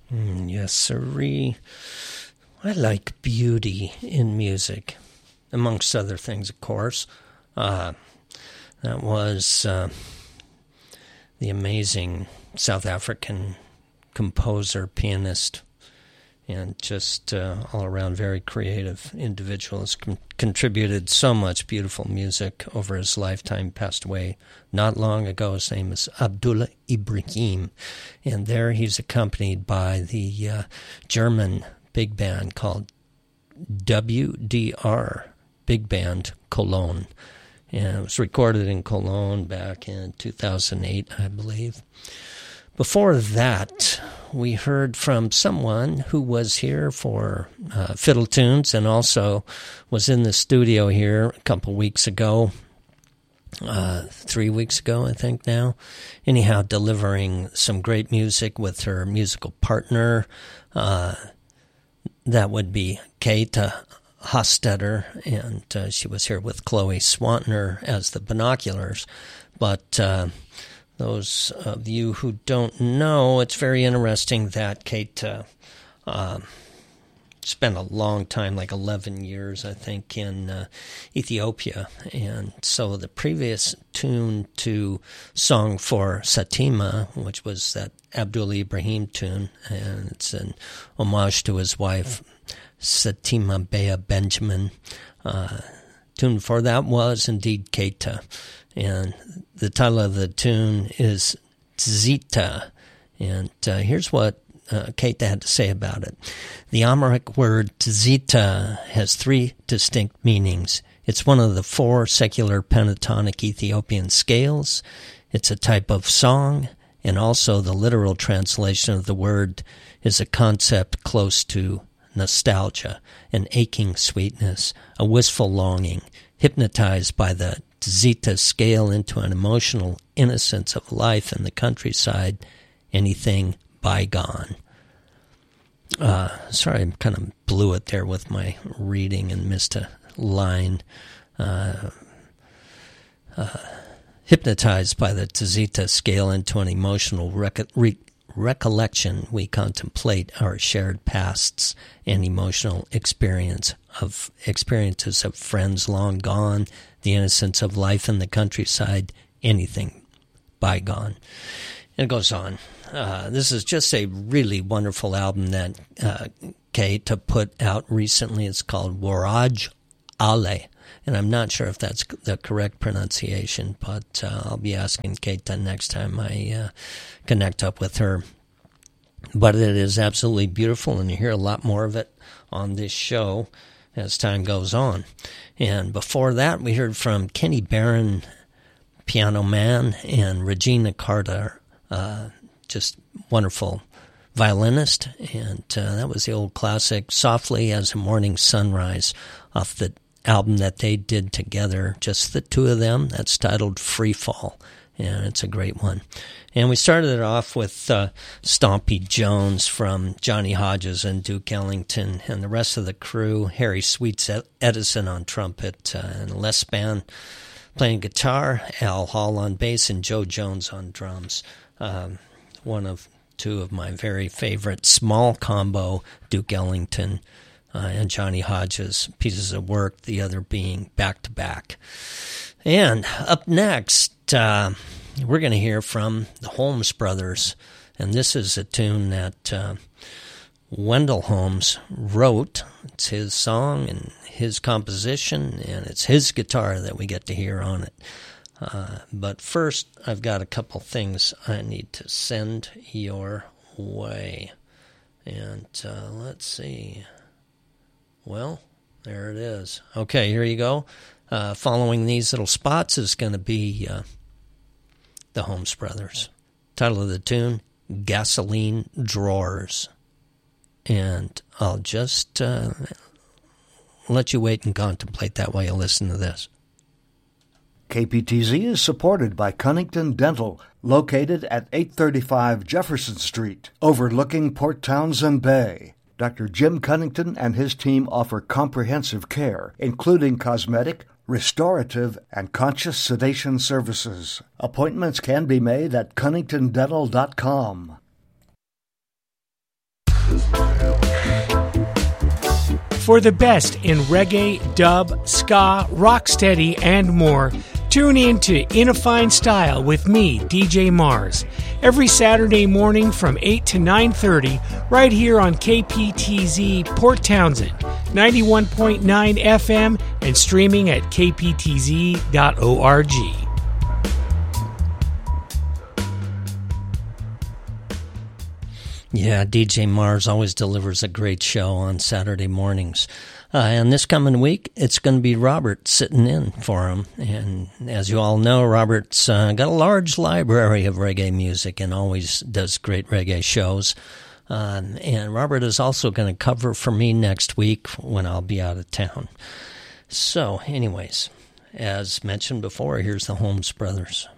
Yes, sirree. I like beauty in music, amongst other things, of course. That was the amazing South African composer, pianist, and just all around very creative individual. Has contributed so much beautiful music over his lifetime. Passed away not long ago. His name is Abdullah Ibrahim, and there he's accompanied by the German big band called WDR Big Band Cologne. And it was recorded in Cologne back in 2008, I believe. Before that, we heard from someone who was here for Fiddle Tunes and also was in the studio here a couple weeks ago, 3 weits ago, I think now. Anyhow, delivering some great music with her musical partner. That would be Kate Hostetter, and she was here with Chloe Swantner as the Binoculars. But those of you who don't know, it's very interesting that Kate spent a long time, like 11 years, I think, in Ethiopia. And so the previous tune to Song for Satima, which was that Abdul Ibrahim tune, and it's an homage to his wife, Satima Bea Benjamin. Tune for that was indeed Keita. And the title of the tune is Tzita. And here's what Keita had to say about it. The Amharic word Tzita has three distinct meanings. It's one of the four secular pentatonic Ethiopian scales. It's a type of song, and also the literal translation of the word is a concept close to nostalgia, an aching sweetness, a wistful longing, hypnotized by the Tzita scale into an emotional innocence of life in the countryside, anything bygone. Sorry, I kind of blew it there with my reading and missed a line. Hypnotized by the Tzita scale into an emotional recollection, we contemplate our shared pasts and emotional experiences of friends long gone, the innocence of life in the countryside, anything bygone. And it goes on. This is just a really wonderful album that Keita put out recently. It's called Waraj Ale. And I'm not sure if that's the correct pronunciation, but I'll be asking Keita next time I connect up with her. But it is absolutely beautiful, and you hear a lot more of it on this show as time goes on. And before that, we heard from Kenny Barron, Piano Man, and Regina Carter, just wonderful violinist. And that was the old classic, Softly as a Morning Sunrise, off the album that they did together, just the two of them. That's titled Free Fall, and it's a great one. And we started it off with Stompy Jones from Johnny Hodges and Duke Ellington, and the rest of the crew, Harry Sweets Edison on trumpet, and Les Spann playing guitar, Al Hall on bass, and Joe Jones on drums. One of two of my very favorite small combo, Duke Ellington and Johnny Hodges pieces of work, the other being back-to-back. And up next, we're going to hear from the Holmes Brothers, and this is a tune that Wendell Holmes wrote. It's his song and his composition, and it's his guitar that we get to hear on it. But first, I've got a couple things I need to send your way. And let's see. Well, there it is. Okay, here you go. Following these little spots is going to be the Holmes Brothers. Title of the tune, Gasoline Drawers. And I'll just let you wait and contemplate that while you listen to this. KPTZ is supported by Cunnington Dental, located at 835 Jefferson Street, overlooking Port Townsend Bay. Dr. Jim Cunnington and his team offer comprehensive care, including cosmetic, restorative, and conscious sedation services. Appointments can be made at cunningtondental.com. For the best in reggae, dub, ska, rocksteady, and more, tune in to In a Fine Style with me, DJ Mars, every Saturday morning from 8 to 9:30, right here on KPTZ Port Townsend, 91.9 FM, and streaming at kptz.org. Yeah, DJ Mars always delivers a great show on Saturday mornings. And this coming week, it's going to be Robert sitting in for him. And as you all know, Robert's got a large library of reggae music and always does great reggae shows. And Robert is also going to cover for me next week when I'll be out of town. So, anyways, as mentioned before, here's the Holmes Brothers.